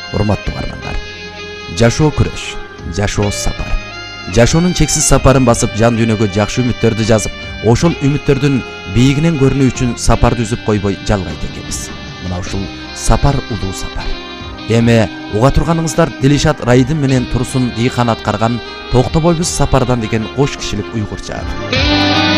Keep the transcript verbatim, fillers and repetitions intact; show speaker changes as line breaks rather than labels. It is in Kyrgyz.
Урматтуу бармандар. Жашоо күрөш, жашоо сапар. Жашоонун чексиз сапарын басып, жан дүйнөгө жакшы үмүттөрдү жазып, ошол үмүттөрдүн бийигинен көрүнүү үчүн сапарды үзүп койбой жалгайт экенбиз. Мына ушул сапар улуу сапар. Эми уга турганыңыздар Дилишат Райдын менен Турсун Дийхан аткарган «Токтобойбуз сапардан» деген кош кишилик уйгурча.